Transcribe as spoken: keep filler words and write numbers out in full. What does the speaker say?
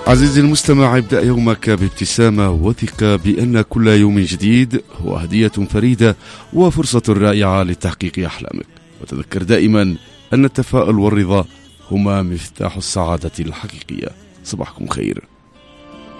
عزيزي المستمع، ابدأ يومك بابتسامة وثق بأن كل يوم جديد هو هدية فريدة وفرصة رائعة لتحقيق أحلامك. وتذكر دائما أن التفاؤل والرضا هما مفتاح السعادة الحقيقية. صباحكم خير.